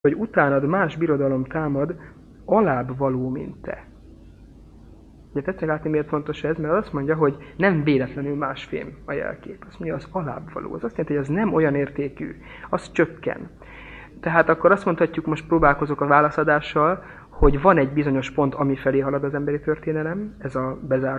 hogy utánad más birodalom támad, alább való, mint te. Ugye tetszik látni, miért fontos ez? Mert azt mondja, hogy nem véletlenül másfém a jelkép. Azt mondja, az alább való. Az azt jelenti, hogy az nem olyan értékű. Az csökken. Tehát akkor azt mondhatjuk, most próbálkozok a válaszadással, hogy van egy bizonyos pont, ami felé halad az emberi történelem, ez a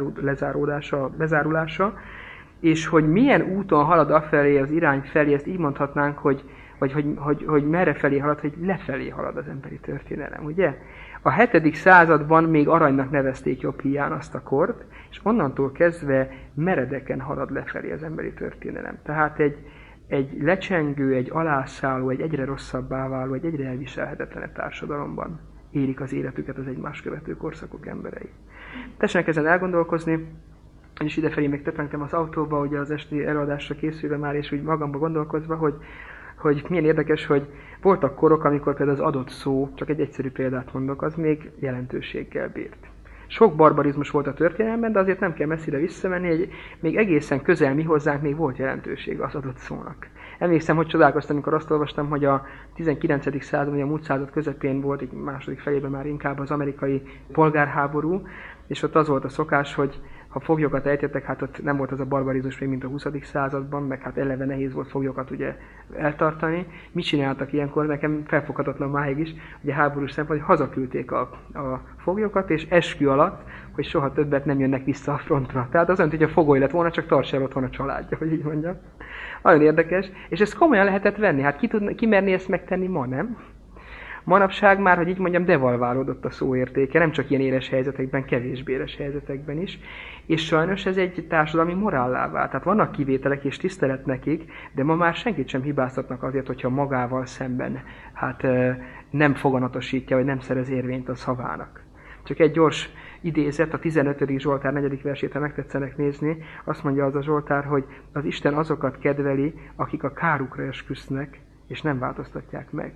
bezárulása, és hogy milyen úton halad afelé, az irány felé, ezt így mondhatnánk, hogy merre felé halad, hogy lefelé halad az emberi történelem, ugye? A 7. században még aranynak nevezték jobb híján azt a kort, és onnantól kezdve meredeken halad lefelé az emberi történelem. Tehát egy lecsengő, egy alászálló, egy egyre rosszabbá váló, egy egyre elviselhetetlenebb társadalomban élik az életüket az egymás követő korszakok emberei. Tessenek ezen elgondolkozni, és idefelé még töprengtem az autóba, ugye az esti előadásra készülve már, és úgy magamba gondolkozva, hogy milyen érdekes, hogy voltak korok, amikor például az adott szó, csak egy egyszerű példát mondok, az még jelentőséggel bírt. Sok barbarizmus volt a történelemben, de azért nem kell messzire visszamenni, még egészen közel mi hozzánk még volt jelentőség az adott szónak. Emlékszem, hogy csodálkoztam, amikor azt olvastam, hogy a 19. század, vagy a múlt század közepén volt, egy második felében már inkább az amerikai polgárháború, és ott az volt a szokás, hogy ha foglyokat ejtettek, hát ott nem volt az a barbarizmus még, mint a 20. században, meg hát eleve nehéz volt foglyokat ugye eltartani. Mit csináltak ilyenkor? Nekem felfoghatatlan máig is, ugye háborús szempont, hogy hazaküldték a foglyokat, és eskü alatt, hogy soha többet nem jönnek vissza a frontra. Tehát az olyan, hogy a fogoly lett volna, csak tartsa el otthon a családja, hogy így mondjam. Nagyon érdekes, és ezt komolyan lehetett venni. Hát ki merné ezt megtenni ma, nem? Manapság már, hogy így mondjam, devalválódott a szó értéke, nem csak ilyen éles helyzetekben, kevésbé éles helyzetekben is. És sajnos ez egy társadalmi morállá vált. Tehát vannak kivételek és tisztelet nekik, de ma már senkit sem hibáztatnak azért, hogyha magával szemben nem foganatosítja, vagy nem szerez érvényt a szavának. Csak egy gyors idézet, a 15. Zsoltár 4. versét, ha megtetszenek nézni, azt mondja az a Zsoltár, hogy az Isten azokat kedveli, akik a kárukra esküsznek, és nem változtatják meg.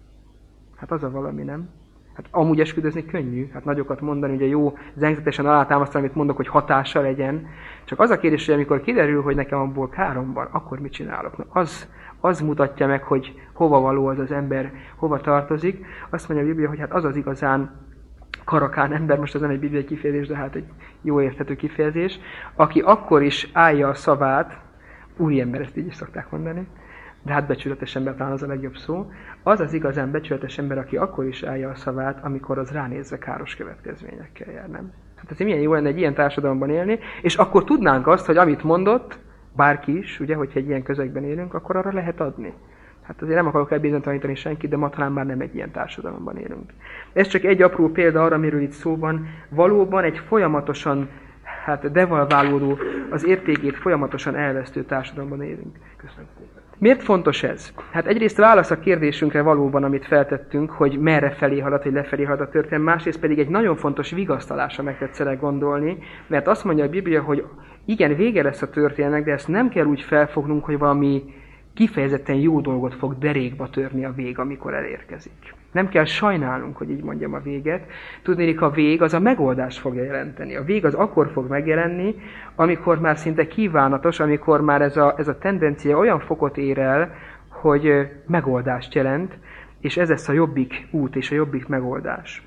Hát az a valami, nem? Hát amúgy esküdözni könnyű, hát nagyokat mondani, ugye jó zengzetesen alátámasztani, amit mondok, hogy hatása legyen. Csak az a kérdés, hogy amikor kiderül, hogy nekem abból károm van, akkor mit csinálok? Na, az mutatja meg, hogy hova való az ember, hova tartozik. Azt mondja a Biblia, hogy hát az az igazán karakán ember, most ez nem egy bibliai kifejezés, de hát egy jó érthető kifejezés, aki akkor is állja a szavát, úriember, ezt így is szokták mondani, de hát becsületes ember talán az a legjobb szó, az az igazán becsületes ember, aki akkor is állja a szavát, amikor az ránézve káros következményekkel jár, nem? Hát ez milyen jó lenne egy ilyen társadalomban élni, és akkor tudnánk azt, hogy amit mondott, bárki is, ugye, hogyha egy ilyen közegben élünk, akkor arra lehet adni. Hát azért nem akarok elbizonytalanítani senkit, de ma talán már nem egy ilyen társadalomban élünk. Ez csak egy apró példa arra, amiről itt szó van. Valóban egy folyamatosan devalválódó, az értékét folyamatosan elvesztő társadalomban élünk. Köszönöm szépen. Miért fontos ez? Hát egyrészt válasz a kérdésünkre valóban, amit feltettünk, hogy merre felé halad, hogy lefelé halad a történet, másrészt pedig egy nagyon fontos vigasztalásra meg tetszene gondolni, mert azt mondja a Biblia, hogy igen, vége lesz a történetnek, de ezt nem kell úgy felfognunk, hogy valami kifejezetten jó dolgot fog derékba törni a vég, amikor elérkezik. Nem kell sajnálnunk, hogy így mondjam a véget. Tudnék, a vég az a megoldást fogja jelenteni. A vég az akkor fog megjelenni, amikor már szinte kívánatos, amikor már ez a tendencia olyan fokot ér el, hogy megoldást jelent, és ez lesz a jobbik út és a jobbik megoldás.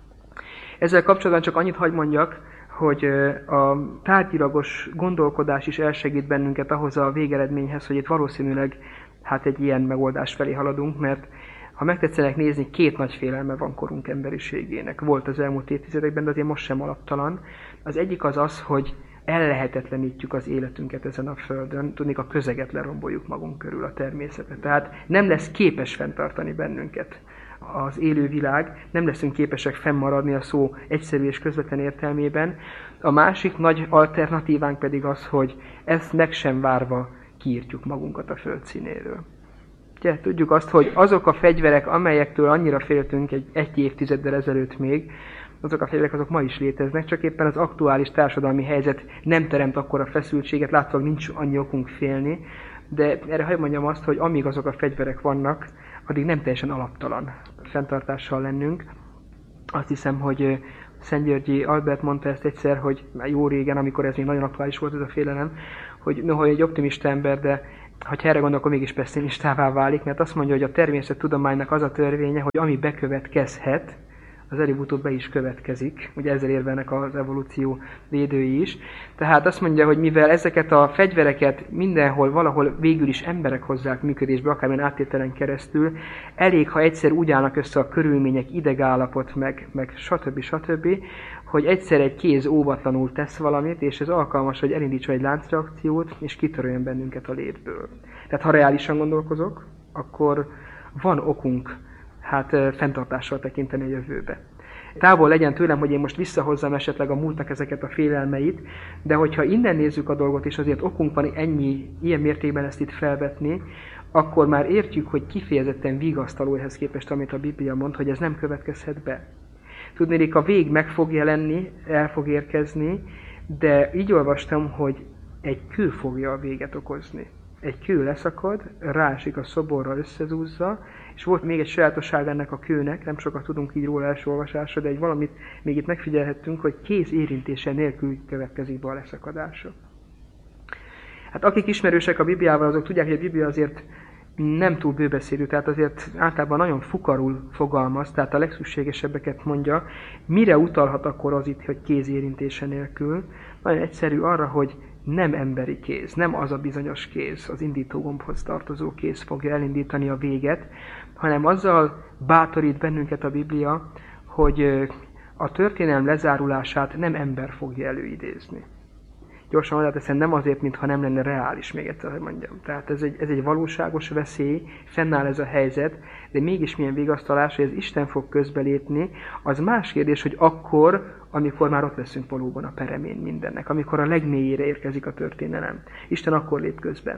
Ezzel kapcsolatban csak annyit hadd mondjak, hogy a tárgyilagos gondolkodás is elsegít bennünket ahhoz a végeredményhez, hogy itt valószínűleg egy ilyen megoldás felé haladunk, mert ha megtetszenek nézni, 2 nagy félelme van korunk emberiségének. Volt az elmúlt évtizedekben, de azért most sem alaptalan. Az egyik az, hogy ellehetetlenítjük az életünket ezen a földön, tudnék, a közeget leromboljuk magunk körül, a természetet. Tehát nem lesz képes fenntartani bennünket az élő világ, nem leszünk képesek fennmaradni a szó egyszerű és közvetlen értelmében. A másik nagy alternatívánk pedig az, hogy ezt meg sem várva kiírtjuk magunkat a föld színéről. Ugye, tudjuk azt, hogy azok a fegyverek, amelyektől annyira féltünk egy évtizeddel ezelőtt még, azok a fegyverek azok ma is léteznek, csak éppen az aktuális társadalmi helyzet nem teremt akkora feszültséget, látszólag nincs annyi okunk félni, de erre hadd mondjam azt, hogy amíg azok a fegyverek vannak, addig nem teljesen alaptalan fenntartással lennünk. Azt hiszem, hogy Szentgyörgyi Albert mondta ezt egyszer, hogy már jó régen, amikor ez még nagyon aktuális volt ez a félelem, hogy noha egy optimista ember, de ha erre gondol, akkor mégis pessimistává válik, mert azt mondja, hogy a természettudománynak az a törvénye, hogy ami bekövetkezhet, az előbb-utóbb be is következik. Ugye ezzel érvelnek az evolúció védői is. Tehát azt mondja, hogy mivel ezeket a fegyvereket mindenhol, valahol végül is emberek hozzák működésbe, akármilyen áttételen keresztül, elég, ha egyszer úgy állnak össze a körülmények, idegállapot, meg stb., hogy egyszer egy kéz óvatlanul tesz valamit, és ez alkalmas, hogy elindítsa egy láncreakciót, és kitöröljön bennünket a létből. Tehát ha reálisan gondolkozok, akkor van okunk fenntartással tekinteni a jövőbe. Távol legyen tőlem, hogy én most visszahozzam esetleg a múltnak ezeket a félelmeit, de hogyha innen nézzük a dolgot, és azért okunk van ilyen mértékben ezt itt felvetni, akkor már értjük, hogy kifejezetten vigasztaló ehhez képest, amit a Biblia mond, hogy ez nem következhet be. Tudnélik, a vég meg fog jelenni, el fog érkezni, de így olvastam, hogy egy kő fogja a véget okozni. Egy kő leszakad, ráesik a szoborra, összezúzza, és volt még egy sajátosság ennek a kőnek, nem sokat tudunk így róla első olvasásra, de egy valamit még itt megfigyelhettünk, hogy kéz érintése nélkül következik be a leszakadása. Hát akik ismerősek a Bibliával, azok tudják, hogy a Biblia azért nem túl bőbeszédű, tehát azért általában nagyon fukarul fogalmaz, tehát a legszükségesebbeket mondja. Mire utalhat akkor az itt, hogy kéz érintése nélkül? Nagyon egyszerű arra, hogy nem emberi kéz, nem az a bizonyos kéz, az indítógombhoz tartozó kéz fogja elindítani a véget, hanem azzal bátorít bennünket a Biblia, hogy a történelem lezárulását nem ember fogja előidézni. Gyorsan hozzáteszem, nem azért, mintha nem lenne reális, még egyszer, hogy mondjam. Tehát ez egy valóságos veszély, fennáll ez a helyzet, de mégis milyen vigasztalás, hogy ez Isten fog közbelépni, az más kérdés, hogy akkor, amikor már ott leszünk valóban a peremén mindennek, amikor a legmélyére érkezik a történelem. Isten akkor lép közbe.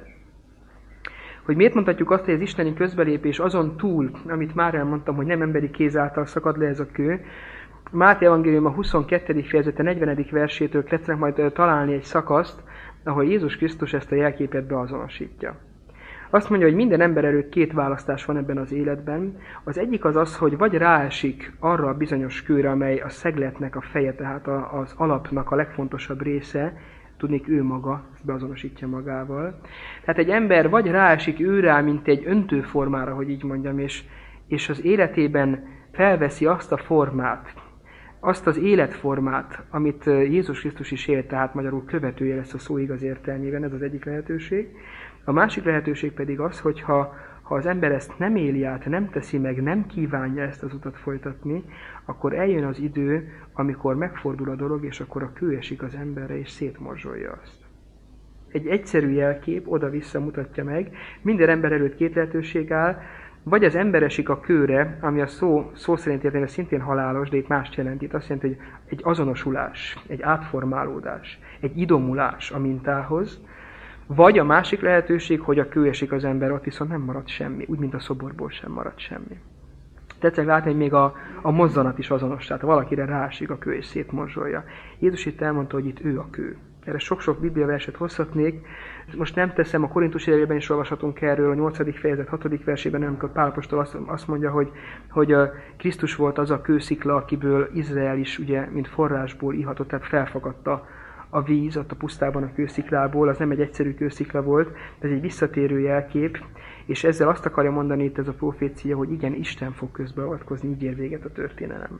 Hogy miért mondhatjuk azt, hogy az isteni közbelépés azon túl, amit már elmondtam, hogy nem emberi kéz által szakad le ez a kő, Máté evangélium a 22. fejezete 40. versétől kezdtek majd találni egy szakaszt, ahol Jézus Krisztus ezt a jelképet beazonosítja. Azt mondja, hogy minden ember előtt két választás van ebben az életben. Az egyik az, hogy vagy ráesik arra a bizonyos kőre, amely a szegletnek a feje, tehát az alapnak a legfontosabb része, tudnék ő maga, ezt beazonosítja magával. Tehát egy ember vagy ráesik őrá, mint egy öntőformára, hogy így mondjam, és az életében felveszi azt a formát, azt az életformát, amit Jézus Krisztus is élt, tehát magyarul követője lesz a szó igaz értelmében, ez az egyik lehetőség. A másik lehetőség pedig az, hogy ha az ember ezt nem éli át, nem teszi meg, nem kívánja ezt az utat folytatni, akkor eljön az idő, amikor megfordul a dolog, és akkor a kő esik az emberre, és szétmorzsolja azt. Egy egyszerű jelkép oda-vissza mutatja meg, minden ember előtt két lehetőség áll, vagy az ember esik a kőre, ami a szó szerint értelmében szintén halálos, de itt mást jelent. Itt azt jelenti, hogy egy azonosulás, egy átformálódás, egy idomulás a mintához, vagy a másik lehetőség, hogy a kő esik az ember, ott viszont nem marad semmi, úgy, mint a szoborból sem marad semmi. Tetszik látni, hogy még a mozzanat is azonos, tehát valakire ráesik a kő és szétmorzsolja. Jézus itt elmondta, hogy itt ő a kő. Erre sok-sok Biblia verset hozhatnék. Most nem teszem, a Korintusi levélben is olvashatunk erről, a 8. fejezet 6. versében, amikor Pál apostol azt mondja, hogy Krisztus volt az a kőszikla, akiből Izrael is ugye, mint forrásból ihatott, tehát felfakadta a víz ott a pusztában a kősziklából, az nem egy egyszerű kőszikla volt, ez egy visszatérő jelkép, és ezzel azt akarja mondani itt ez a profécia, hogy igen, Isten fog közbeavatkozni, így ér véget a történelem.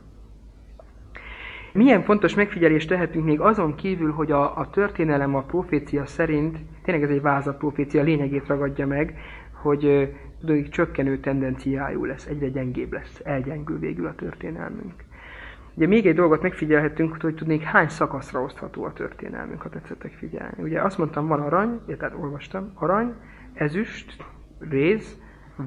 Milyen fontos megfigyelést tehetünk még azon kívül, hogy a történelem a profécia szerint, tényleg ez egy vázlat profécia, lényegét ragadja meg, hogy csökkenő tendenciájú lesz, egyre gyengébb lesz, elgyengül végül a történelmünk. Ugye még egy dolgot megfigyelhetünk, hogy tudnék hány szakaszra osztható a történelmünk, ha tetszettek figyelni. Ugye azt mondtam, van arany, tehát olvastam, arany, ezüst, réz,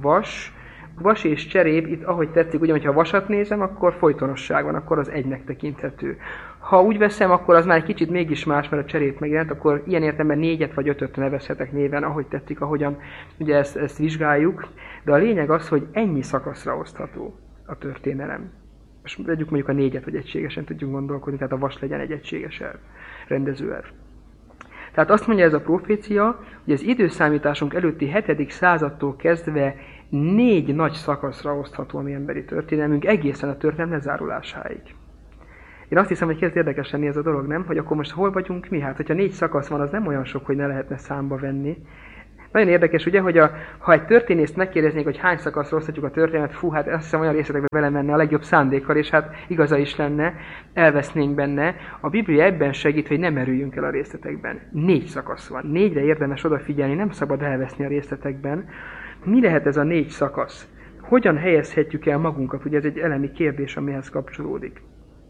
vas és cserép, itt ahogy tetszik, ugye, ha vasat nézem, akkor folytonosság van, akkor az egynek tekinthető. Ha úgy veszem, akkor az már egy kicsit mégis más, mert a cserép megjelent, akkor ilyen értelemben 4 vagy 5 nevezhetek néven, ahogy tetszik, ahogyan ugye ezt vizsgáljuk. De a lényeg az, hogy ennyi szakaszra osztható a történelem. Most vegyük mondjuk a 4, hogy egységesen tudjunk gondolkodni, tehát a vas legyen egy egységes elv, rendező elv. Tehát azt mondja ez a profécia, hogy az időszámításunk előtti 7. századtól kezdve 4 nagy szakaszra osztható a mi emberi történelmünk, egészen a történelem lezárulásáig. Én azt hiszem, hogy kezd érdekes lenni ez a dolog, nem? Hogy akkor most hol vagyunk mi? Hát, hogyha 4 szakasz van, az nem olyan sok, hogy ne lehetne számba venni. Nagyon érdekes, ugye, hogy ha egy történészt megkérdeznék, hogy hány szakaszra osztatjuk a történet, hát azt hiszem olyan részletekbe belemenne a legjobb szándékkal, és hát igaza is lenne, elvesznénk benne. A Biblia ebben segít, hogy nem merüljünk el a részletekben. 4 szakasz van. 4-re érdemes odafigyelni, nem szabad elveszni a részletekben. Mi lehet ez a 4 szakasz? Hogyan helyezhetjük el magunkat? Ugye ez egy elemi kérdés, amihez kapcsolódik.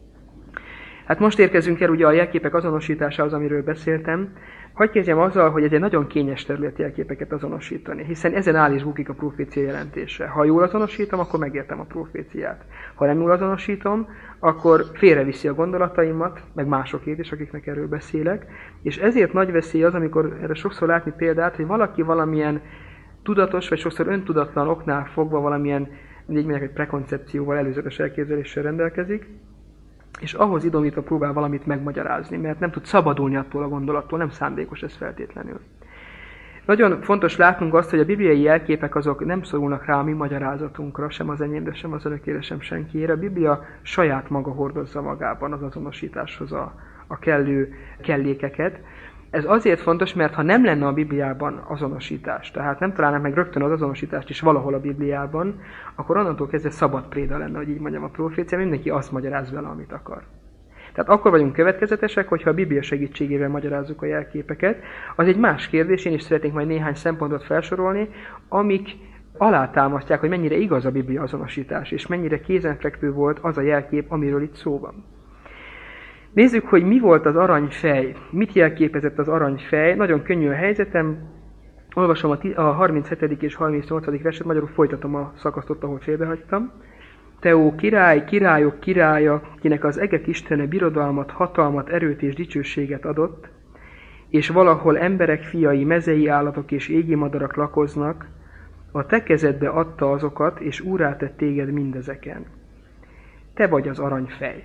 Hát most érkezünk el ugye a jelképek azonosításához, amiről beszéltem. Hadd kezdjem azzal, hogy ez egy nagyon kényes terület jelképeket azonosítani, hiszen ezen áll és bukik a profécia jelentése. Ha jól azonosítom, akkor megértem a proféciát. Ha nem jól azonosítom, akkor félreviszi a gondolataimat, meg másokét is, akiknek erről beszélek. És ezért nagy veszély az, amikor erre sokszor látni példát, hogy valaki valamilyen tudatos, vagy sokszor öntudatlan oknál fogva valamilyen, egy prekoncepcióval, előzetes elképzeléssel rendelkezik, és ahhoz idomítva próbál valamit megmagyarázni, mert nem tud szabadulni attól a gondolattól, nem szándékos ez feltétlenül. Nagyon fontos látnunk azt, hogy a bibliai jelképek azok nem szorulnak rá a mi magyarázatunkra, sem az enyémre, sem az önökére, sem senkiére. A Biblia saját maga hordozza magában az azonosításhoz a kellő kellékeket. Ez azért fontos, mert ha nem lenne a Bibliában azonosítás, tehát nem találnánk meg rögtön az azonosítást is valahol a Bibliában, akkor onnantól kezdve szabad préda lenne, hogy így mondjam, a profécia, mindenki azt magyaráz vele, amit akar. Tehát akkor vagyunk következetesek, hogyha a Biblia segítségével magyarázzuk a jelképeket. Az egy más kérdés, én is szeretnék majd néhány szempontot felsorolni, amik alátámasztják, hogy mennyire igaz a Biblia azonosítás, és mennyire kézenfekvő volt az a jelkép, amiről itt szó van. Nézzük, hogy mi volt az aranyfej. Mit jelképezett az aranyfej? Nagyon könnyű a helyzetem. Olvasom a 37. és 38. verset, magyarul folytatom a szakaszt, ahol félbehagytam. Teó király, királyok királya, kinek az egek istene birodalmat, hatalmat, erőt és dicsőséget adott, és valahol emberek fiai, mezei állatok és égi madarak lakoznak, a te kezedbe adta azokat, és úrrá tett téged mindezeken. Te vagy az aranyfej.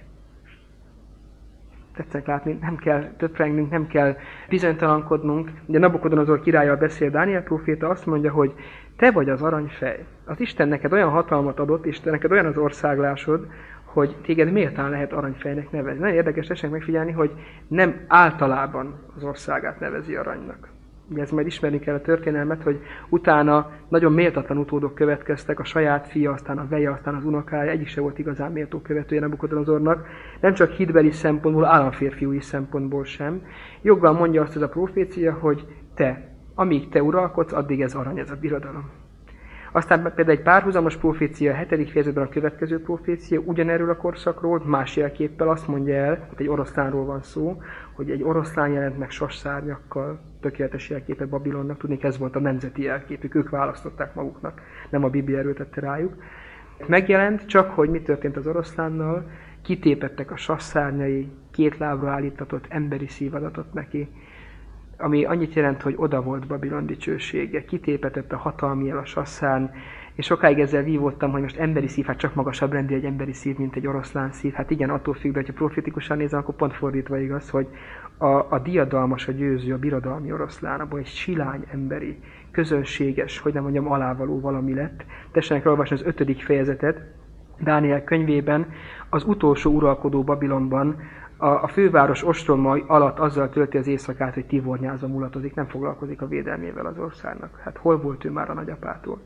Tetszik látni, nem kell töprengnünk, nem kell bizonytalankodnunk. Ugye Nabukodonozor királlyal beszél Dániel próféta, azt mondja, hogy te vagy az aranyfej. Az Isten neked olyan hatalmat adott, és neked olyan az országlásod, hogy téged méltán lehet aranyfejnek nevezni. Nagyon érdekes tessék megfigyelni, hogy nem általában az országát nevezi aranynak. Ugye ez majd ismerni kell a történelmet, hogy utána nagyon méltatlan utódok következtek, a saját fia, aztán a veje, aztán az unokája, egyik se volt igazán méltó követője Nabukodonozornak, nem csak hitbeli szempontból, államférfiúi szempontból sem. Joggal mondja azt ez a profécia, hogy te, amíg te uralkodsz, addig ez arany, ez a birodalom. Aztán például egy párhuzamos profécia, a 7. fejezetben a következő profécia, ugyanerről a korszakról, más jelképpel azt mondja el, hogy egy oroszlánról van szó, hogy egy oroszlán jelent meg sasszárnyakkal, tökéletes jelképe Babilonnak, tudnék, ez volt a nemzeti jelképük, ők választották maguknak, nem a Biblia erőltette rájuk. Megjelent, csak hogy mi történt az oroszlánnal, kitépettek a sasszárnyai, 2 lábra állítatott emberi szív adatot neki, ami annyit jelent, hogy oda volt Babilon dicsősége, kitépetett a hatalmi jel a sasszán, és sokáig ezzel vívottam, hogy most emberi szív, hát csak magasabb rendi egy emberi szív, mint egy oroszlán szív. Hát igen, attól függ, de ha profétikusan nézem, akkor pont fordítva igaz, hogy a diadalmas, a győző, a birodalmi oroszlán, abban egy silány emberi, közönséges, hogy nem mondjam, alávaló valami lett. Tessenek olvasni az 5. fejezetet Dániel könyvében, az utolsó uralkodó Babilonban, a főváros ostromai alatt azzal tölti az éjszakát, hogy tivornyázva mulatozik, nem foglalkozik a védelmével az országnak. Hát hol volt ő már a nagyapától?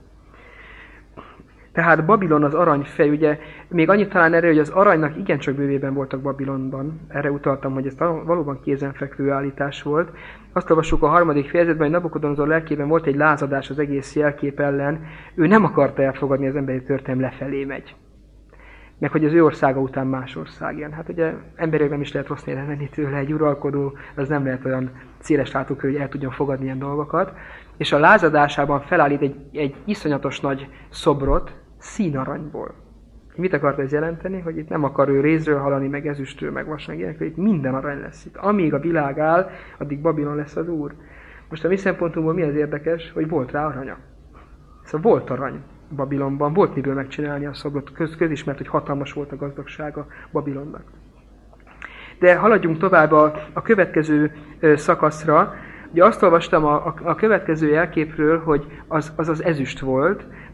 Tehát Babilon az aranyfej, ugye még annyit talán erre, hogy az aranynak igencsak bővében voltak Babilonban. Erre utaltam, hogy ez valóban kézenfekvő állítás volt. Azt olvassuk a 3. fejezetben, hogy Nabukodonozor lelkében volt egy lázadás az egész jelkép ellen. Ő nem akarta elfogadni, az emberi történelem lefelé megy. Meg hogy az ő országa után más ország jön. Hát ugye emberekben nem is lehet rossz néven venni tőle, egy uralkodó, az nem lehet olyan széles látókörű, hogy el tudjon fogadni ilyen dolgokat. És a lázadásában felállít egy iszonyatos nagy szobrot színaranyból. Mit akart ez jelenteni? Hogy itt nem akar ő rézről halani, meg ezüstről, meg vas, meg ilyenek, hogy itt minden arany lesz itt. Amíg a világ áll, addig Babilon lesz az úr. Most a mi szempontunkból mi az érdekes, hogy volt rá aranya. Szóval volt arany Babilonban, volt miből megcsinálni a szobrot, közismert, hogy hatalmas volt a gazdagsága Babilonnak. De haladjunk tovább a következő szakaszra. Ugye azt olvastam a következő jelképről, hogy az ezüst volt,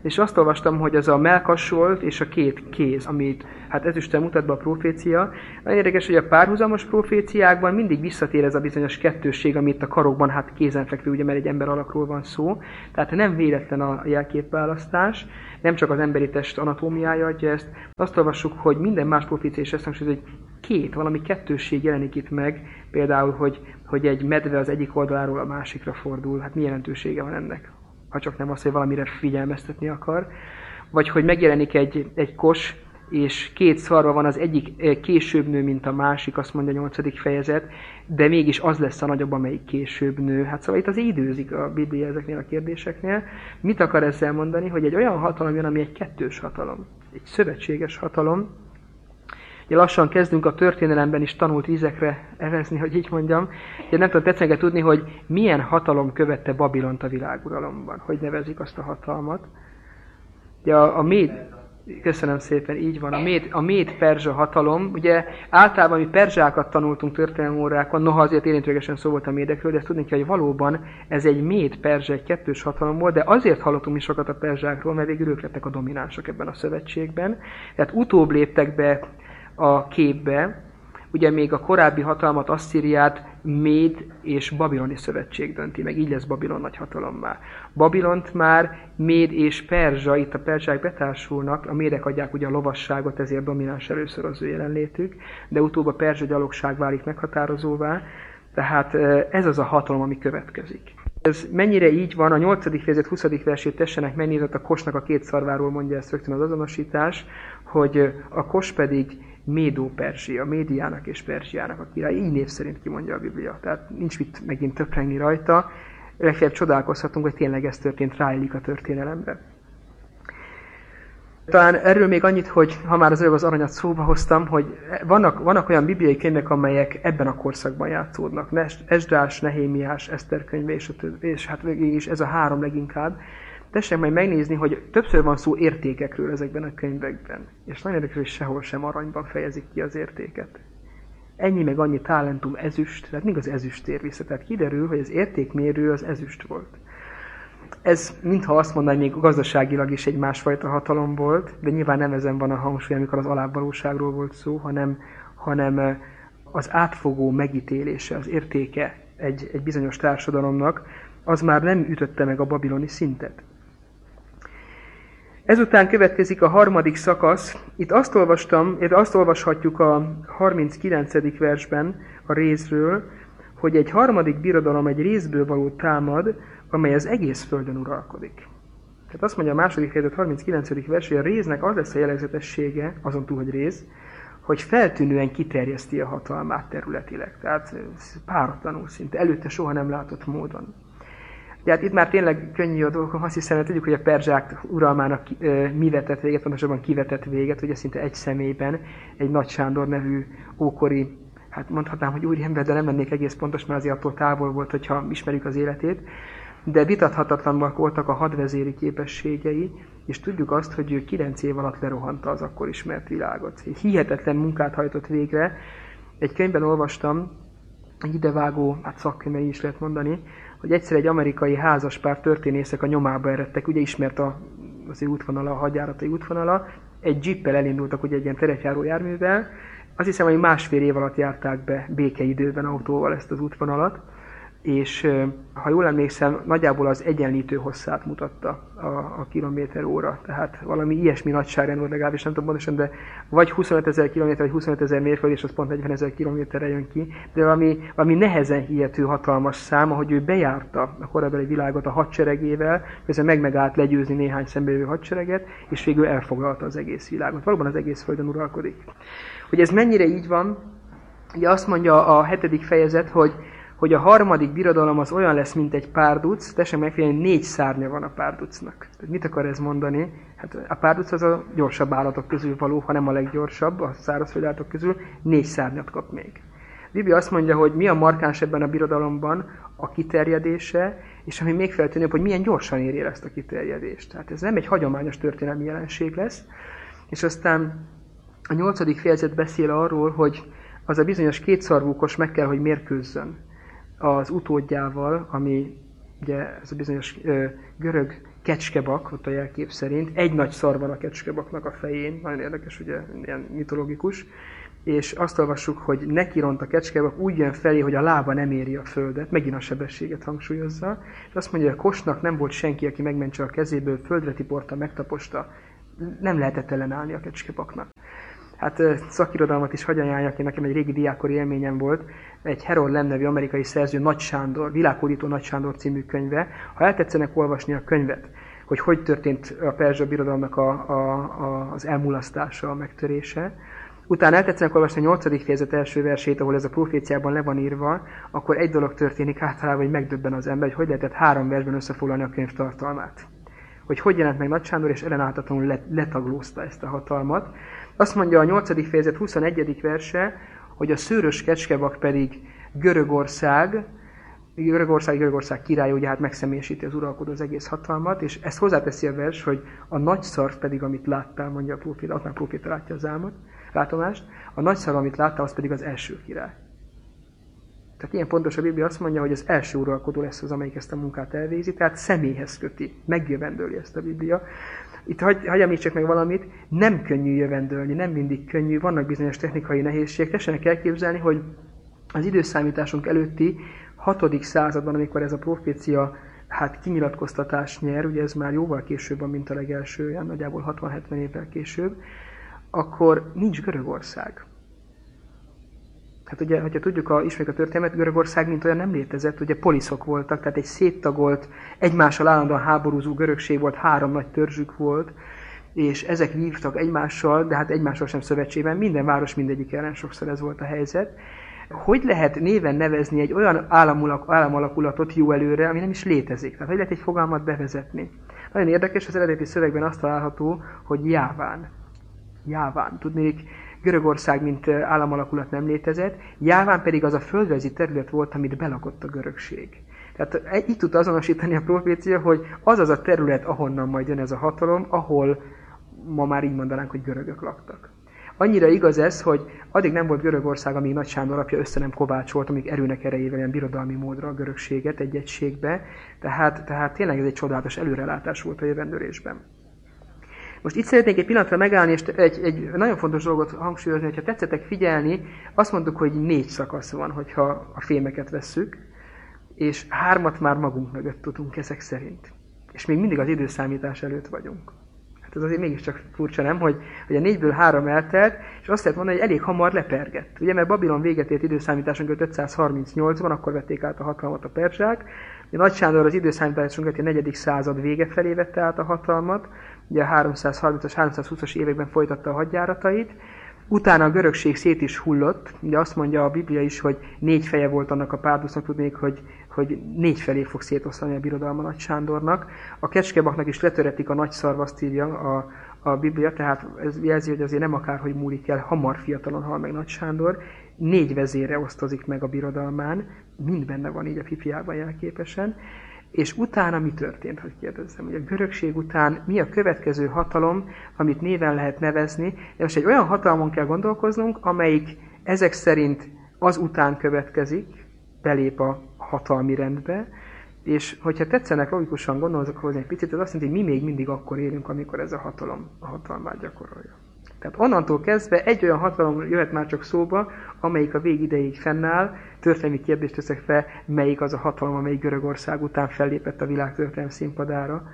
és azt olvastam, hogy az a mellkasolt és a két kéz, amit hát ezüsttel mutat be a profécia. Nagyon érdekes, hogy a párhuzamos proféciákban mindig visszatér ez a bizonyos kettősség, amit a karokban hát kézenfekvő, ugye, mert egy ember alakról van szó. Tehát nem véletlen a jelképválasztás, nem csak az emberi test anatómiája adja ezt. Azt olvassuk, hogy minden más profécia is ezt mondja, hogy valami kettősség jelenik itt meg, például, hogy egy medve az egyik oldaláról a másikra fordul. Hát mi jelentősége van ennek? Ha csak nem az, hogy valamire figyelmeztetni akar. Vagy hogy megjelenik egy kos, és két szarva van, az egyik később nő, mint a másik, azt mondja a 8. fejezet, de mégis az lesz a nagyobb, amelyik később nő. Hát szóval itt az időzik a Biblia ezeknél a kérdéseknél. Mit akar ezzel mondani? Hogy egy olyan hatalom jön, ami egy kettős hatalom, egy szövetséges hatalom. Ugye lassan kezdünk a történelemben is tanult vizekre evezni, hogy így mondjam. Ugye nem tudom, tetszene tudni, hogy milyen hatalom követte Babilont a világuralomban. Hogy nevezik azt a hatalmat. Ugye a méd... Köszönöm szépen, így van. A méd-perzsa hatalom, ugye általában mi perzsákat tanultunk történelmi órákon, noha azért érintőlegesen szó volt a médekről, de ezt tudni kell, hogy valóban ez egy méd-perzsa, egy kettős hatalom volt, de azért hallottunk mi sokat a perzsákról, mert végül ők lettek a dominánsok ebben a szövetségben. Tehát utóbb léptek be a képbe, ugye még a korábbi hatalmat, Asszíriát Méd és Babiloni szövetség dönti meg, így lesz Babilon nagy hatalommá. Babilont már Méd és Perzsa, itt a perzsák betársulnak, a médek adják ugye a lovasságot, ezért domináns először az ő jelenlétük, de utóbb a perzsa gyalogság válik meghatározóvá, tehát ez az a hatalom, ami következik. Ez mennyire így van, a 8. fejezet 20. versét tessenek megnézni, a kosnak a két szarváról mondja ezt rögtön az azonosítás, hogy a kos pedig Médó-Perzsia, Médiának és Perzsiának a király, így név szerint kimondja a Biblia. Tehát nincs mit megint töprengni rajta, legfeljebb csodálkozhatunk, hogy tényleg ez történt, ráillik a történelemre. Talán erről még annyit, hogy ha már az aranyat szóba hoztam, hogy vannak olyan bibliai könyvek, amelyek ebben a korszakban játszódnak. Esdrás, Nehémiás, Eszter könyve, és hát végig ez a 3 leginkább. Tessék majd megnézni, hogy többször van szó értékekről ezekben a könyvekben. És nagyon érdekes, hogy sehol sem aranyban fejezik ki az értéket. Ennyi meg annyi talentum ezüst, tehát még az ezüst tér vissza. Tehát kiderül, hogy az értékmérő az ezüst volt. Ez mintha azt mondaná, hogy még gazdaságilag is egy másfajta hatalom volt, de nyilván nem ezen van a hangsúly, amikor az alávalóságról volt szó, hanem az átfogó megítélése, az értéke egy bizonyos társadalomnak, az már nem ütötte meg a babiloni szintet. Ezután következik a 3. szakasz. Itt azt olvashatjuk a 39. versben a részről, hogy egy harmadik birodalom egy részből való támad, amely az egész földön uralkodik. Tehát azt mondja a 2. fejezet 39. vers, hogy a réznek az lesz a jellegzetessége, azon túl, hogy réz, hogy feltűnően kiterjeszti a hatalmát területileg. Tehát páratlanul szinte, előtte soha nem látott módon. De hát itt már tényleg könnyű a dolgok, azt hiszem, hogy tudjuk, hogy a perzsák uralmának mi vetett véget, pontosabban kivetett véget, ugye szinte egy személyben egy Nagy Sándor nevű ókori, hát mondhatnám, hogy úriember, de nem lennék egész pontos, mert azért attól távol volt, hogyha ismerjük az életét. De vitathatatlanok voltak a hadvezéri képességei, és tudjuk azt, hogy ő 9 év alatt lerohanta az akkor ismert világot. Hihetetlen munkát hajtott végre. Egy könyvben olvastam, egy idevágó, hát szakkönyvei is lehet mondani, hogy egyszer egy amerikai házaspár történészek a nyomába eredtek, ugye ismert az ő útvonala, a hadjáratai útvonala, egy jeeppel elindultak, ugye egy ilyen terepjáró járművel, azt hiszem, hogy 1,5 év alatt járták be békeidőben autóval ezt az útvonalat, és ha jól emlékszem, nagyjából az egyenlítő hosszát mutatta a kilométer óra. Tehát valami ilyesmi nagyságrendben, legalábbis nem tudom pontosan, de vagy 25 000 kilométer, vagy 25 000 mérföld, és az pont 40 000 kilométerre jön ki. De valami nehezen hihető hatalmas szám, ahogy ő bejárta a korabeli világot a hadseregével, közben megállt legyőzni néhány szembejövő hadsereget, és végül elfoglalta az egész világot. Valóban az egész földön uralkodik. Hogy ez mennyire így van, ugye azt mondja a 7. fejezet, hogy a harmadik birodalom az olyan lesz, mint egy párduc, tessék megfigyelni, 4 szárnya van a párducnak. Tehát mit akar ez mondani? Hát a párduc az a gyorsabb állatok közül való, ha nem a leggyorsabb, a szárazföldi állatok közül 4 szárnyat kap még. A Biblia azt mondja, hogy mi a markáns ebben a birodalomban a kiterjedése, és ami még feltűnőbb, hogy milyen gyorsan éri el ezt a kiterjedést. Tehát ez nem egy hagyományos történelmi jelenség lesz. És aztán a 8. fejezet beszél arról, hogy az a bizonyos kétszarvúkos meg kell, hogy mérkőzzön az utódjával, ami ugye ez a bizonyos görög kecskebak, ott a jelkép szerint, egy nagy szar van a kecskebaknak a fején, nagyon érdekes, ugye, ilyen mitológikus, és azt olvassuk, hogy nekiront a kecskebak úgy jön felé, hogy a lába nem éri a földet, megint a sebességet hangsúlyozza, és azt mondja, hogy a kosnak nem volt senki, aki megmentse a kezéből, földre tiporta, megtaposta, nem lehetett ellenállni a kecskebaknak. Hát szakirodalmat is hagy ajánljak, én nekem egy régi diákkori élményem volt, egy Harold Lamb nevű amerikai szerző Nagy Sándor, Világhódító Nagy Sándor című könyve. Ha eltetszenek olvasni a könyvet, hogy történt a perzsa birodalomnak az elmulasztása, a megtörése, utána eltetszenek olvasni a 8. fejezet első versét, ahol ez a proféciában le van írva, akkor egy dolog történik általában, hogy megdöbben az ember, hogy lehetett 3 versben összefoglalni a könyv tartalmát. Hogy jelent meg Nagy Sándor, és ellenállhatatlanul letaglózta ezt a hatalmat. Azt mondja a 8. fejezet 21. verse, hogy a szőrös kecskebak pedig Görögország király, ugye hát megszemélyesíti az uralkodó az egész hatalmat, és ezt hozzáteszi a vers, hogy a nagy szarv pedig, amit láttál, mondja a próféta, ott már próféta látja az látomást, a nagy szarv, amit láttál, az pedig az első király. Tehát ilyen pontos a Biblia azt mondja, hogy az első uralkodó lesz az, amelyik ezt a munkát elvégzi, tehát személyhez köti, megjövendőli ezt a Biblia. Itt hagy említsek meg valamit, nem könnyű jövendölni, nem mindig könnyű, vannak bizonyos technikai nehézségek. Tessenek elképzelni, hogy az időszámításunk előtti 6. században, amikor ez a profécia kinyilatkoztatást nyer, ugye ez már jóval később van, mint a legelső, olyan nagyjából 60-70 évvel később, akkor nincs Görögország. Hát ugye, hogyha tudjuk, ismerjük a történelmet, Görögország mint olyan nem létezett, ugye poliszok voltak, tehát egy széttagolt, egymással állandóan háborúzó görögség volt, 3 nagy törzsük volt, és ezek vívtak egymással, de hát egymással sem szövetségben, minden város mindegyik ellen sokszor ez volt a helyzet. Hogy lehet néven nevezni egy olyan államalakulatot jó előre, ami nem is létezik? Tehát hogy lehet egy fogalmat bevezetni? Nagyon érdekes, az eredeti szövegben azt található, hogy Jáván. Jáván. Tudnék, Görögország, mint államalakulat nem létezett, Jáván pedig az a földrajzi terület volt, amit belakott a görögség. Tehát itt tud azonosítani a profécia, hogy az a terület, ahonnan majd jön ez a hatalom, ahol ma már így mondanánk, hogy görögök laktak. Annyira igaz ez, hogy addig nem volt Görögország, amíg Nagy Sándor apja össze nem kovácsolt, amíg erőnek erejével ilyen birodalmi módra a görögséget egy egységbe. Tehát tényleg ez egy csodálatos előrelátás volt a jövendőlésben. Most itt szeretnék egy pillanatra megállni, és egy nagyon fontos dolgot hangsúlyozni, hogyha tetszettek figyelni, azt mondtuk, hogy 4 szakasz van, hogyha a fémeket vesszük, és 3 már magunk mögött tudunk ezek szerint. És még mindig az időszámítás előtt vagyunk. Hát ez azért mégiscsak furcsa, nem? Hogy a 4-ből 3 eltelt, és azt lehet mondani, hogy elég hamar lepergett. Ugye, mert Babilon véget ért időszámításunk 538-ban, akkor vették át a hatalmat a perzsák. Ugye Nagy Sándor az időszámításunk a 4. század vége felé vette át a hatalmat, ugye a 330-as, 320-as években folytatta a hadjáratait. Utána a görögség szét is hullott, ugye azt mondja a Biblia is, hogy 4 feje volt annak a párdusznak, tudnék, hogy 4 felé fog szétosztani a birodalma Nagy Sándornak. A kecskebaknak is letöretik a nagy szarv, azt írja a Biblia, tehát ez jelzi, hogy azért nem akárhogy múlik el, hamar fiatalon hal meg Nagy Sándor. 4 vezére osztozik meg a birodalmán, mind benne van így a Bibliában jelképesen. És utána mi történt, hogy kérdezzem, hogy a görögség után mi a következő hatalom, amit néven lehet nevezni, de most egy olyan hatalmon kell gondolkoznunk, amelyik ezek szerint az után következik, belép a hatalmi rendbe, és hogyha tetszenek logikusan gondolkozni egy picit, az azt jelenti, hogy mi még mindig akkor élünk, amikor ez a hatalom a hatalmát gyakorolja. Tehát onnantól kezdve egy olyan hatalom jöhet már csak szóba, amelyik a végideig fennáll. Történelmi kérdést teszek fel, melyik az a hatalom, amelyik Görögország után fellépett a világtörténelem színpadára.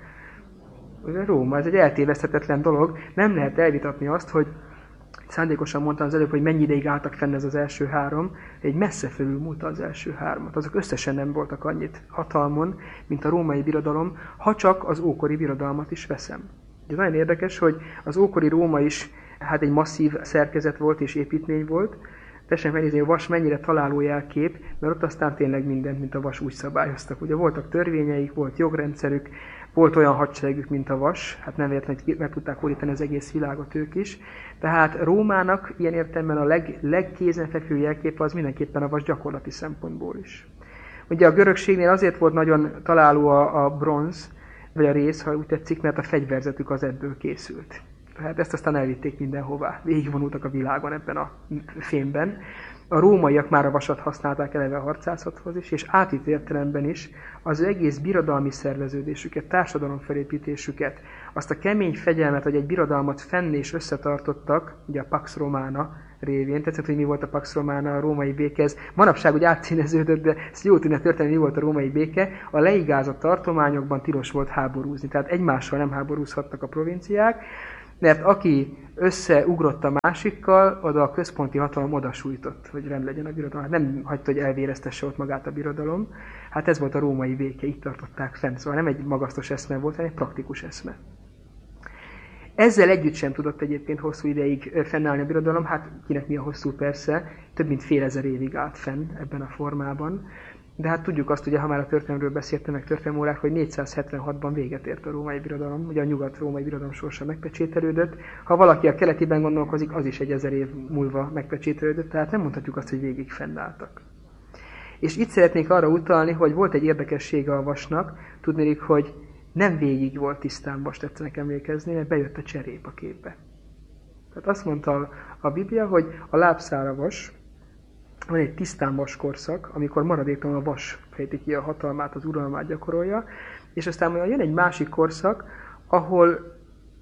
Róma, ez egy eltéveszthetetlen dolog. Nem lehet elvitatni azt, hogy szándékosan mondtam az előbb, hogy mennyi ideig álltak fenn ez az első 3, egy messze fölülmúlta az első 3-at. Azok összesen nem voltak annyit hatalmon, mint a római birodalom, ha csak az ókori birodalmat is veszem. Ez nagyon érdekes, hogy az ókori Róma is egy masszív szerkezet volt és építmény volt. Tessék megnézni, hogy a vas mennyire találó jelkép, mert ott aztán tényleg mindent, mint a vas úgy szabályoztak. Ugye voltak törvényeik, volt jogrendszerük, volt olyan hadseregük, mint a vas, hát nem véletlenül, hogy meg tudták hódítani az egész világot ők is. Tehát Rómának ilyen értelemben a legkézenfekvő jelképe az mindenképpen a vas gyakorlati szempontból is. Ugye a görögségnél azért volt nagyon találó a bronz, vagy a rész, ha úgy tetszik, mert a fegyverzetük az ebből készült. Tehát ezt aztán elvitték mindenhová. Végigvonultak a világon ebben a fémben. A rómaiak már a vasat használták eleve a harcászathoz is, és átvitt értelemben is az egész birodalmi szerveződésüket, társadalomfelépítésüket, azt a kemény fegyelmet, hogy egy birodalmat fenn és összetartottak, ugye a Pax Romana révén, tetszett, hogy mi volt a Pax Romana, a római béke, ez manapság úgy átszíneződött, de ezt jó tudni történni, mi volt a római béke. A leigázott tartományokban tilos volt háborúzni, tehát egymással nem háborúzhattak a provinciák, mert aki összeugrott a másikkal, oda a központi hatalom odasújtott, hogy rend legyen a birodalom. Hát nem hagyta, hogy elvéreztesse ott magát a birodalom. Hát ez volt a római béke, itt tartották fent. Szóval nem egy magasztos eszme volt, hanem egy praktikus eszme. Ezzel együtt sem tudott egyébként hosszú ideig fennállni a birodalom, hát kinek mi a hosszú persze, több mint fél ezer évig állt fenn ebben a formában. De hát tudjuk azt, ugye, ha már a történelemről beszéltem, meg történelmórák, hogy 476-ban véget ért a római birodalom, ugye a nyugat-római birodalom sorsa megpecsételődött. Ha valaki a keletiben gondolkozik, az is egy 1000 év múlva megpecsételődött, tehát nem mondhatjuk azt, hogy végig fennálltak. És itt szeretnék arra utalni, hogy volt egy érdekessége a vasnak, tudnék, hogy nem végig volt tisztán vas, tetszenek emlékezni, mert bejött a cserép a képbe. Tehát azt mondta a Biblia, hogy a lábszára vas, van egy tisztán vas korszak, amikor maradéktalanul a vas fejti ki a hatalmát, az uralmát gyakorolja, és aztán majd jön egy másik korszak, ahol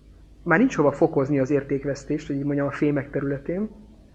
már nincs hova fokozni az értékvesztést, hogy így mondjam, a fémek területén.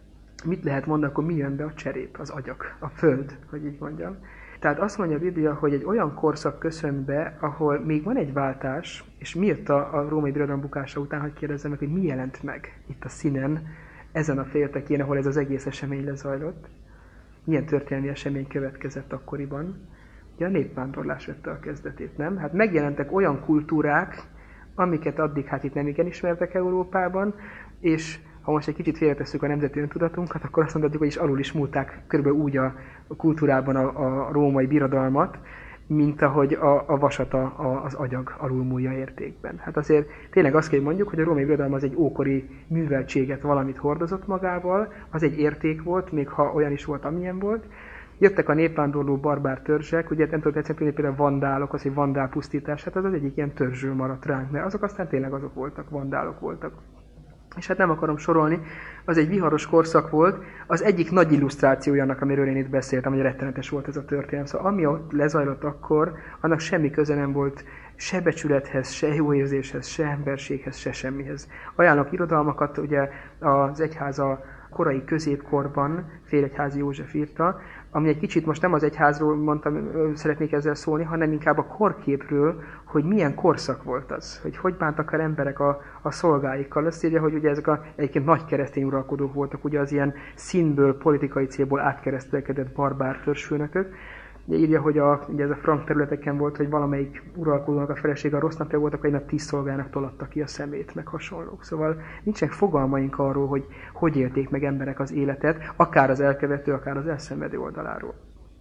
Mit lehet mondani, akkor mi jön be? A cserép, az agyak, a föld, hogy így mondjam. Tehát azt mondja a Biblia, hogy egy olyan korszak köszönt be, ahol még van egy váltás, és mi jött a római birodalom bukása után, hogy kérdezzem meg, hogy mi jelent meg itt a színen, ezen a féltekén, ahol ez az egész esemény lezajlott. Milyen történelmi esemény következett akkoriban? Ugye a népvándorlás vette a kezdetét, nem? Hát megjelentek olyan kultúrák, amiket addig hát itt nem igen ismertek Európában, és ha most egy kicsit félretesszük a nemzeti öntudatunkat, akkor azt mondhatjuk, hogy is alul is múlták körülbelül úgy a kultúrában a római birodalmat, mint ahogy a vasat az agyag alulmúlja értékben. Hát azért tényleg azt kell mondjuk, hogy a római birodalom az egy ókori műveltséget, valamit hordozott magával, az egy érték volt, még ha olyan is volt, amilyen volt. Jöttek a népvándorló barbár törzsek, ugye nem tudom tetszeni, például a vandálok, az egy vandál pusztítás, hát az egyik ilyen törzsről maradt ránk, mert azok aztán tényleg azok voltak, vandálok voltak. És hát nem akarom sorolni, az egy viharos korszak volt, az egyik nagy illusztrációja annak, amiről én itt beszéltem, hogy rettenetes volt ez a történet. Szóval ami ott lezajlott akkor, annak semmi köze nem volt se becsülethez, se jóérzéshez, se emberséghez, se semmihez. Ajánlok irodalmakat, ugye az egyház a korai középkorban Félegyházi József írta, ami egy kicsit most nem az egyházról mondtam, szeretnék ezzel szólni, hanem inkább a korképről, hogy milyen korszak volt az, hogy bántak el emberek a szolgáikkal. Azt írja, hogy ugye ezek egyébként nagy keresztény uralkodók voltak, ugye az ilyen színből, politikai célból átkeresztelkedett barbár törzsfőnökök. Ugye írja, hogy ugye ez a frank területeken volt, hogy valamelyik uralkodónak a felesége a rossz napja volt, akkor egy nap 10 szolgának tolatta ki a szemét, meg hasonlók. Szóval nincsenek fogalmaink arról, hogy élték meg emberek az életet, akár az elkövető, akár az elszenvedő oldaláról.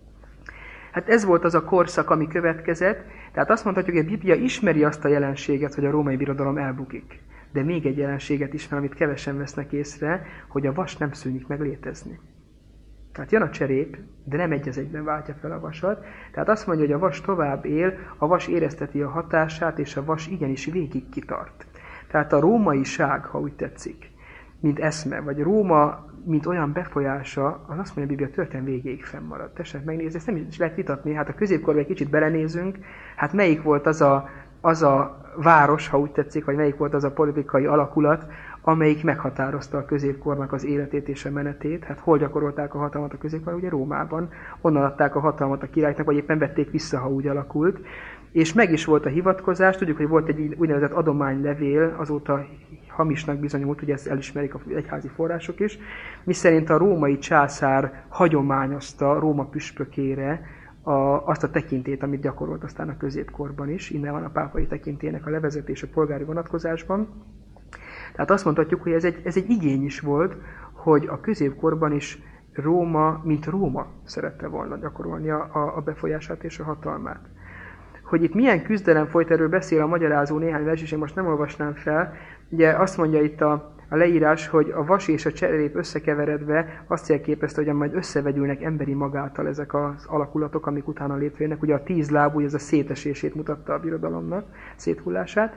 Hát ez volt az a korszak, ami következett, tehát azt mondhatjuk, hogy a Biblia ismeri azt a jelenséget, hogy a római birodalom elbukik. De még egy jelenséget ismer, amit kevesen vesznek észre, hogy a vas nem szűnik meg létezni. Tehát jön a cserép, de nem egy az egyben váltja fel a vasat. Tehát azt mondja, hogy a vas tovább él, a vas érezteti a hatását, és a vas igenis végig kitart. Tehát a rómaiság, ha úgy tetszik, mint eszme, vagy Róma, mint olyan befolyása, az azt mondja, a Biblia történet végéig fennmarad. Tessék megnézni, ezt nem is lehet vitatni. Hát a középkorban egy kicsit belenézünk, hát melyik volt az a város, ha úgy tetszik, vagy melyik volt az a politikai alakulat, amelyik meghatározta a középkornak az életét és a menetét. Hát hol gyakorolták a hatalmat a középkorban? Ugye Rómában. Onnan adták a hatalmat a királynak, vagy éppen vették vissza, ha úgy alakult. És meg is volt a hivatkozás, tudjuk, hogy volt egy úgynevezett adománylevél, azóta hamisnak bizonyult, ugye ezt elismerik az egyházi források is, miszerint a római császár hagyományozta Róma püspökére azt a tekintélyt, amit gyakorolt aztán a középkorban is. Innen van a pápai tekintélynek a levezetés a polgári vonatkozásban. Tehát azt mondhatjuk, hogy ez egy igény is volt, hogy a középkorban is Róma, mint Róma szerette volna gyakorolni a befolyását és a hatalmát. Hogy itt milyen küzdelem folyt, erről beszél a magyarázó néhány vers, és én most nem olvasnám fel. Ugye azt mondja itt a leírás, hogy a vas és a cserép összekeveredve azt jelképezte, hogy majd összevegyülnek emberi magáltal ezek az alakulatok, amik utána létrejönnek. Ugye a 10 lábú, ez a szétesését mutatta a birodalomnak, széthullását.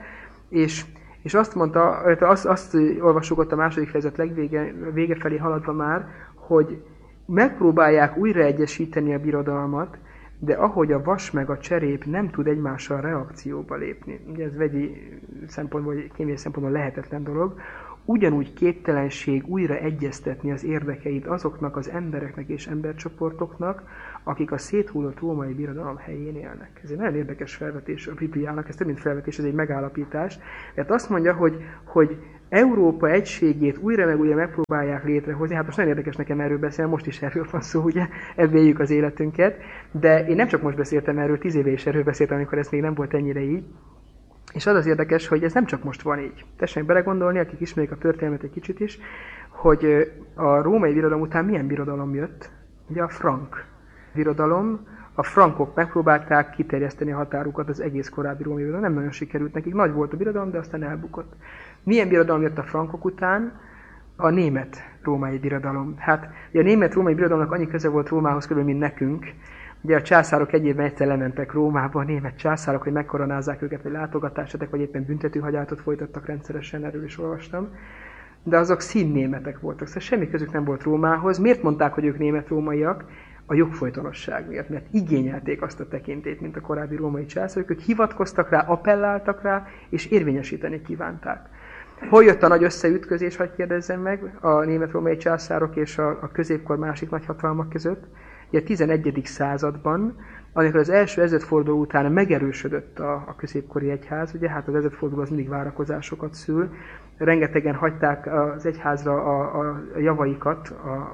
És azt mondta, azt olvassuk ott a második fejezet vége felé haladva már, hogy megpróbálják újraegyesíteni a birodalmat, de ahogy a vas meg a cserép nem tud egymással reakcióba lépni, ugye ez vegyi szempontból, vagy kémiai szempontból lehetetlen dolog, ugyanúgy képtelenség újra egyeztetni az érdekeit azoknak az embereknek és embercsoportoknak, akik a széthullott római birodalom helyén élnek. Ez egy nagyon érdekes felvetés a Bibliának, ez több mint felvetés, ez egy megállapítás. Mert azt mondja, hogy Európa egységét újra meg újra megpróbálják létrehozni. Hát most nagyon érdekes nekem erről beszélni, most is erről van szó, ugye, ebben éljük az életünket. De én nem csak most beszéltem erről, 10 éve is erről beszéltem, amikor ez még nem volt ennyire így. És az érdekes, hogy ez nem csak most van így. Tessenek belegondolni, akik ismerik a történelmet egy kicsit is, hogy a római birodalom után milyen birodalom jött? Ugye a frank birodalom. A frankok megpróbálták kiterjeszteni a határukat az egész korábbi római birodalom. Nem nagyon sikerült nekik. Nagy volt a birodalom, de aztán elbukott. Milyen birodalom jött a frankok után? A német római birodalom. Hát ugye a német római birodalomnak annyi köze volt Rómához körül, mint nekünk. Ugye a császárok egy évben egyszer lementek Rómába, a német császárok, hogy megkoronázzák őket, vagy látogatásatok, vagy éppen büntetőhagyátot folytattak rendszeresen, erről is olvastam. De azok színnémetek voltak, szóval semmi közük nem volt Rómához. Miért mondták, hogy ők német-rómaiak? A jogfolytonosság miatt, mert igényelték azt a tekintélyt, mint a korábbi római császárok, ők hivatkoztak rá, appelláltak rá, és érvényesíteni kívánták. Hol jött a nagy összeütközés, hadd kérdezzem meg, a német-római császárok és a középkor másik nagyhatalmak között? Ugye a 11. században, amikor az első ezredforduló után megerősödött a középkori egyház, ugye hát az ezredforduló az mindig várakozásokat szül, rengetegen hagyták az egyházra a javaikat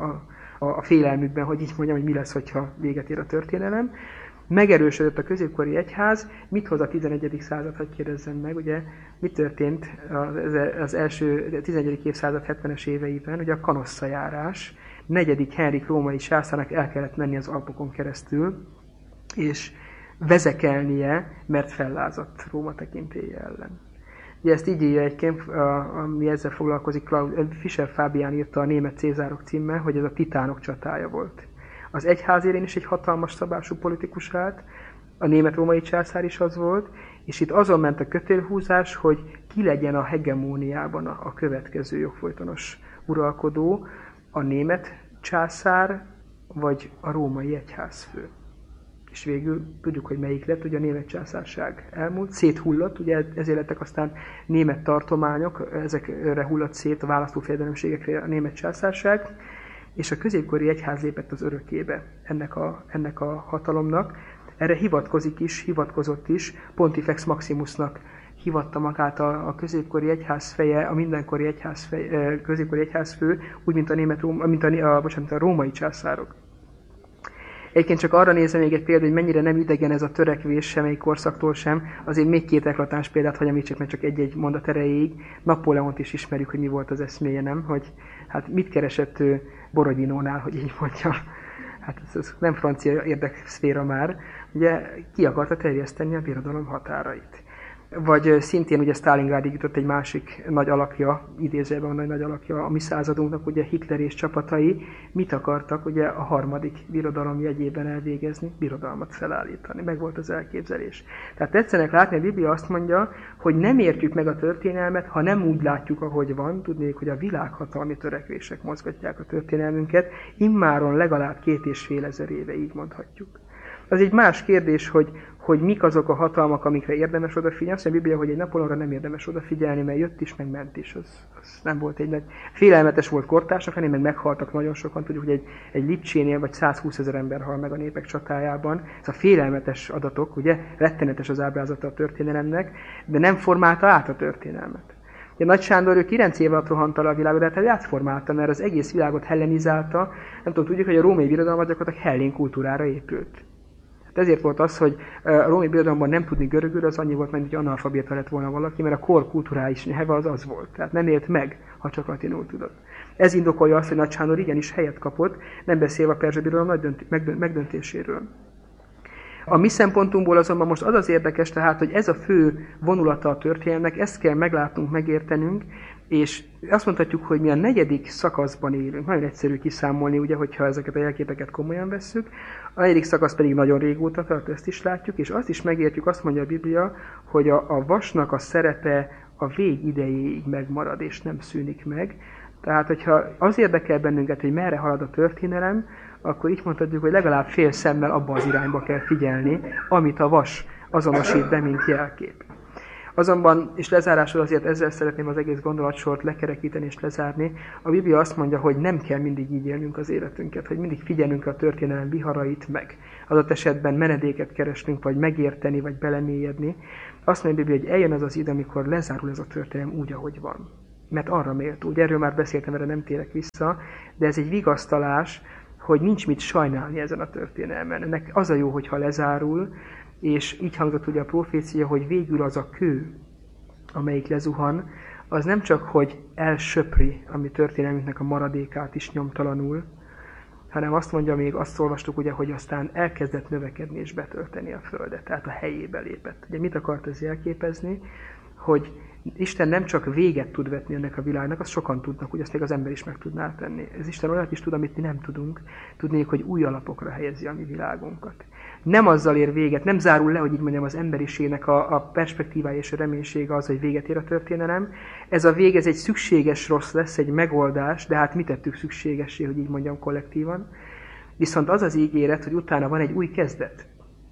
a félelmükben, hogy így mondjam, hogy mi lesz, hogyha véget ér a történelem. Megerősödött a középkori egyház, mit hoz a 11. század, hogy kérdezzem meg, ugye mi történt az első 11. évszázad 70-es éveiben, ugye a kanosszajárás, 4. Henrik római császárnak el kellett menni az Alpokon keresztül, és vezekelnie, mert fellázadt Róma tekintélye ellen. Ugye ezt így írja egyként, ami ezzel foglalkozik, Fischer Fábián írta a Német Cézárok címmel, hogy ez a titánok csatája volt. Az egyház élén is egy hatalmas szabású politikus állt, a német-római császár is az volt, és itt azon ment a kötélhúzás, hogy ki legyen a hegemóniában a következő jogfolytonos uralkodó, a német császár vagy a római egyházfő. És végül tudjuk, hogy melyik lett, ugye a német császárság elmúlt, széthullott, ugye ezért lettek aztán német tartományok, ezekre hullott szét a választófejedelemségekre a német császárság, és a középkori egyház lépett az örökébe ennek a hatalomnak. Erre hivatkozott is, Pontifex Maximusnak hivatta magát a középkori egyház feje, a mindenkori középkori egyházfő, úgy, mint a római császárok. Egyébként csak arra nézve még egy példa, hogy mennyire nem idegen ez a törekvés semmelyik korszaktól sem, azért még 2 eklatáns példát, hogy említsek meg csak egy-egy mondat erejéig. Napóleont is ismerjük, hogy mi volt az eszméje, nem? Hogy hát mit keresett ő Borodinónál, hogy így mondja. Hát ez nem francia érdekszféra már. Ugye ki akarta terjeszteni a birodalom határait. Vagy szintén ugye Sztálingrádig jutott egy másik nagy alakja, idézőjelben van nagy alakja a mi századunknak, ugye Hitler és csapatai mit akartak ugye a harmadik birodalom jegyében elvégezni, birodalmat felállítani. Meg volt az elképzelés. Tehát tetszenek látni, a Biblia azt mondja, hogy nem értjük meg a történelmet, ha nem úgy látjuk, ahogy van. Tudnék, hogy a világhatalmi törekvések mozgatják a történelmünket, immáron legalább 2500 éve, így mondhatjuk. Az egy más kérdés, hogy mik azok a hatalmak, amikre érdemes odafigyelni. Azt mondja a Biblia, hogy egy Napóleonra nem érdemes odafigyelni, mert jött is, meg ment is. Az nem volt egy nagy... Félelmetes volt kortársak, hanem meg meghaltak nagyon sokan. Tudjuk, hogy egy Lipcsénél vagy 120 000 ember hal meg a népek csatájában. Ez a félelmetes adatok, ugye, rettenetes az ábrázata a történelemnek, de nem formálta át a történelmet. Ugye Nagy Sándor, ő 9 év alatt rohant el a világot, de hát átformálta, mert az egész világot hellenizálta. Nem tudom, tudjuk, hogy a római birodalom gyakorlatilag hellén kultúrára épült. Ezért volt az, hogy a római birodalomban nem tudni görögül, az annyi volt, mint hogy analfabéta lett volna valaki, mert a kor kulturális nyelve az volt. Tehát nem élt meg, ha csak latinul tudott. Ez indokolja azt, hogy Nagy Sándor igenis helyet kapott, nem beszélve a perzsa birodalom megdöntéséről. A mi szempontunkból azonban most az érdekes, tehát, hogy ez a fő vonulata a történelmnek, ezt kell meglátnunk, megértenünk, és azt mondhatjuk, hogy mi a 4. szakaszban élünk. Nagyon egyszerű kiszámolni, ugye, hogyha ezeket a jelképeket komolyan vesszük. A 4. szakasz pedig nagyon régóta tart, ezt is látjuk, és azt is megértjük, azt mondja a Biblia, hogy a vasnak a szerepe a vég idejéig megmarad, és nem szűnik meg. Tehát, hogyha az érdekel bennünket, hogy merre halad a történelem, akkor így mondhatjuk, hogy legalább fél szemmel abba az irányba kell figyelni, amit a vas azonosít be, mint jelkép. Azonban, és lezárásul azért ezzel szeretném az egész gondolatsort lekerekíteni és lezárni, a Biblia azt mondja, hogy nem kell mindig így élnünk az életünket, hogy mindig figyelnünk a történelem viharait meg. Adott esetben menedéket keresnünk, vagy megérteni, vagy belemélyedni. Azt mondja a Biblia, hogy eljön az az idő, amikor lezárul ez a történelem úgy, ahogy van. Mert arra méltó. Ugye erről már beszéltem, erre nem térek vissza, de ez egy vigasztalás, hogy nincs mit sajnálni ezen a történelmen. Ennek az a jó, hogyha lezárul, és így hangzott ugye a profécia, hogy végül az a kő, amelyik lezuhan, az nem csak, hogy elsöpri a mi történelmünknek a maradékát is nyomtalanul, hanem azt mondja, még azt olvastuk, ugye, hogy aztán elkezdett növekedni és betölteni a földet, tehát a helyébe lépett. Ugye mit akart ez jelképezni? Hogy Isten nem csak véget tud vetni ennek a világnak, azt sokan tudnak, hogy azt még az ember is meg tudná tenni. Ez Isten olyat is tud, amit mi nem tudunk. Tudnék, hogy új alapokra helyezi a mi világunkat. Nem azzal ér véget, nem zárul le, hogy így mondjam, az emberiségnek a perspektívája és a reménysége az, hogy véget ér a történelem. Ez a vég, ez egy szükséges rossz lesz, egy megoldás, de hát mi tettük szükségessé, hogy így mondjam kollektívan. Viszont az az ígéret, hogy utána van egy új kezdet.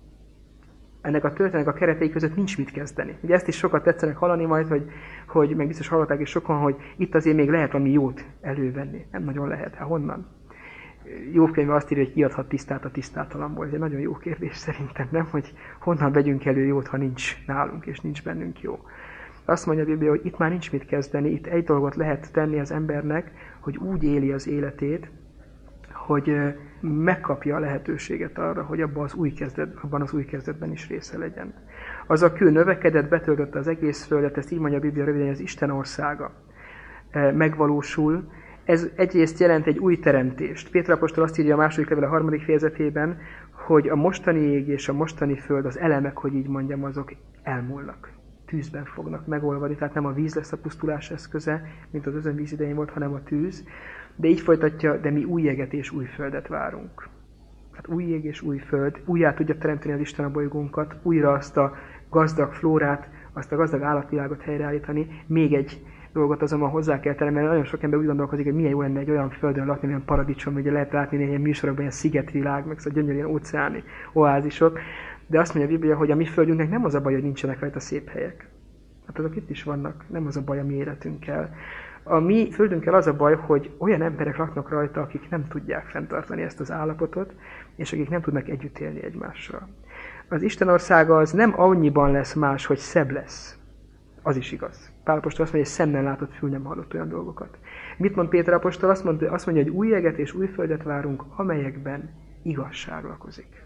Ennek a történetnek a keretei között nincs mit kezdeni. Ugye ezt is sokat tetszenek hallani majd, hogy meg biztos hallották is sokan, hogy itt azért még lehet valami jót elővenni. Nem nagyon lehet. Hát honnan? Jobb könyve azt írja, hogy kiadhat tisztát a tisztátalanból. Ez egy nagyon jó kérdés szerintem, nem? Hogy honnan vegyünk elő jót, ha nincs nálunk és nincs bennünk jó. Azt mondja a Biblia, hogy itt már nincs mit kezdeni, itt egy dolgot lehet tenni az embernek, hogy úgy éli az életét, hogy megkapja a lehetőséget arra, hogy abban az új kezdetben is része legyen. Az a kő növekedett, betöltötte az egész földet, ezt így mondja a Biblia röviden, hogy az Isten országa megvalósul. Ez egyrészt jelent egy új teremtést. Péter apostol azt írja a második levél a 3. fejezetében, hogy a mostani ég és a mostani föld, az elemek, hogy így mondjam, azok elmúlnak. Tűzben fognak megolvadni, tehát nem a víz lesz a pusztulás eszköze, mint az özönvíz idején volt, hanem a tűz. De így folytatja, de mi új jeget és új földet várunk. Hát új ég és új föld, újjá tudja teremteni az Isten a bolygónkat, újra azt a gazdag flórát, azt a gazdag állatvilágot helyreállítani. Még egy dolgot azonban hozzá kell tenni, mert nagyon sok ember úgy gondolkozik, hogy milyen jó lenne egy olyan földön lakni, olyan paradicsom, ugye lehet látni ilyen műsorokban, ilyen szigetvilág, meg szóval gyönyörű ilyen óceáni oázisok. De azt mondja a Biblia, hogy a mi földünknek nem az a baj, hogy nincsenek rajta szép helyek. Hát azok itt is vannak, nem az a baj a mi életünkkel. A mi földünkkel az a baj, hogy olyan emberek laknak rajta, akik nem tudják fenntartani ezt az állapotot, és akik nem tudnak együtt élni egymással. Az Isten országa az nem annyiban lesz más, hogy szebb lesz. Az is igaz. Pál apostol azt mondja, hogy szemmel látott, fül nem hallott olyan dolgokat. Mit mond Péter apostol? Azt mondja, hogy új jeget és új földet várunk, amelyekben igazság lakozik.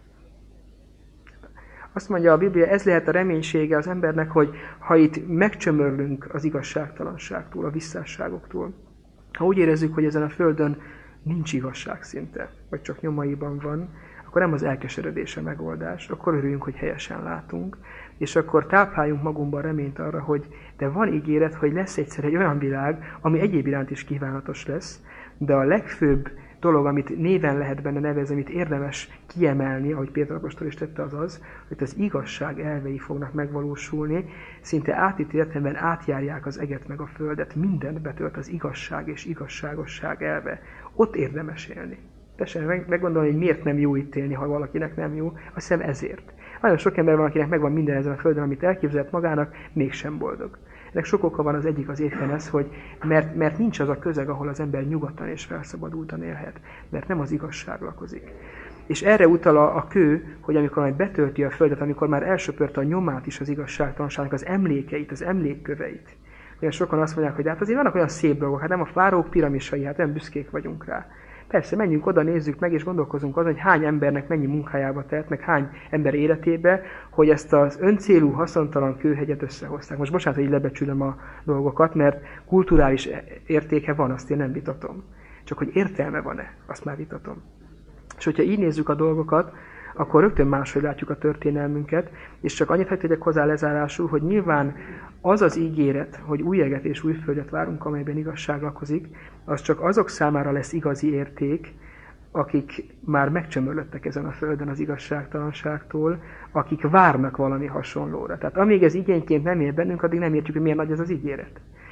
Azt mondja a Biblia, ez lehet a reménysége az embernek, hogy ha itt megcsömörlünk az igazságtalanságtól, a visszásságoktól, ha úgy érezzük, hogy ezen a földön nincs igazság szinte, vagy csak nyomaiban van, akkor nem az elkeseredés a megoldás, akkor örüljünk, hogy helyesen látunk, és akkor tápláljunk magunkban reményt arra, hogy de van ígéret, hogy lesz egyszer egy olyan világ, ami egyéb iránt is kívánatos lesz, de a legfőbb dolog, amit néven lehet benne nevezni, amit érdemes kiemelni, ahogy Péter apostol is tette, az, hogy az igazság elvei fognak megvalósulni, szinte átvitt értelemben átjárják az eget meg a földet, mindent betölt az igazság és igazságosság elve. Ott érdemes élni. Tessék meggondolni, hogy miért nem jó itt élni, ha valakinek nem jó. Azt hiszem ezért. Nagyon sok ember van, akinek megvan minden ezen a földön, amit elképzelt magának, mégsem boldog. Ennek sok oka van, az egyik az éppen ez, hogy mert nincs az a közeg, ahol az ember nyugodtan és felszabadultan élhet, mert nem az igazság lakozik. És erre utal a kő, hogy amikor majd betölti a földet, amikor már elsöpörte a nyomát is az igazságtalanságnak, az emlékeit, az emlékköveit. Olyan sokan azt mondják, hogy hát azért vannak olyan szép dolgok, hát nem a fáraók piramisai, hát nem büszkék vagyunk rá. Persze, menjünk oda, nézzük meg, és gondolkozunk azon, hogy hány embernek mennyi munkájába telt, meg hány ember életébe, hogy ezt az öncélú, haszontalan kőhegyet összehozták. Most bocsánat, hogy így lebecsülöm a dolgokat, mert kulturális értéke van, azt én nem vitatom. Csak hogy értelme van-e, azt már vitatom. És hogyha így nézzük a dolgokat, akkor rögtön máshogy látjuk a történelmünket, és csak annyit tegyek hozzá lezárásul, hogy nyilván az az ígéret, hogy új jeget és új földet várunk, amelyben igazság lakozik, az csak azok számára lesz igazi érték, akik már megcsömörlöttek ezen a földön az igazságtalanságtól, akik várnak valami hasonlóra. Tehát amíg ez igényként nem ér bennünk, addig nem értjük, hogy milyen nagy ez az ígéret.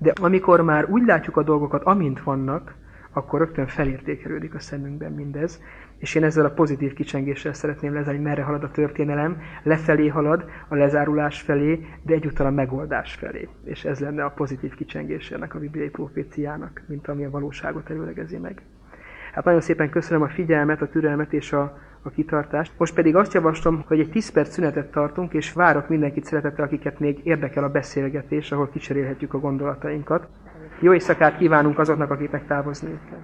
De amikor már úgy látjuk a dolgokat, amint vannak, akkor rögtön felértékelődik a szemünkben mindez. És én ezzel a pozitív kicsengéssel szeretném lezárni, merre halad a történelem, lefelé halad, a lezárulás felé, de egyúttal a megoldás felé. És ez lenne a pozitív kicsengés ennek a bibliai proféciának, mint ami a valóságot előlegezi meg. Hát nagyon szépen köszönöm a figyelmet, a türelmet és a kitartást. Most pedig azt javaslom, hogy egy 10 perc szünetet tartunk, és várok mindenkit szeretettel, akiket még érdekel a beszélgetés, ahol kicserélhetjük a gondolatainkat. Jó éjszakát kívánunk azoknak, akiknek távozni kell.